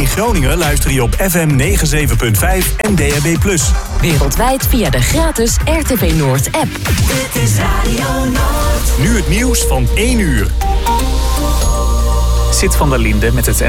In Groningen luister je op FM 97.5 en DAB+. Wereldwijd via de gratis RTV Noord app. Dit is Radio Noord. Nu het nieuws van 1 uur. Zit van der Linde met het